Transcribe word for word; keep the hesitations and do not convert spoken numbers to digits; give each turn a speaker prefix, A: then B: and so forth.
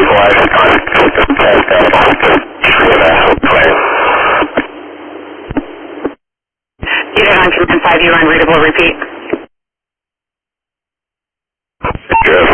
A: Unit on command five, you unreadable, repeat.
B: Yes,